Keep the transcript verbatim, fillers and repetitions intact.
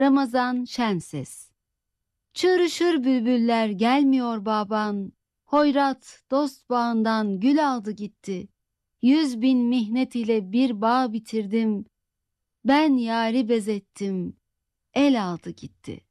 Ramazan Şenses. Çığrışır bülbüller gelmiyor baban, hoyrat dost bağından gül aldı gitti. Yüz bin mihnet ile bir bağ bitirdim, ben yâri bezettim, el aldı gitti.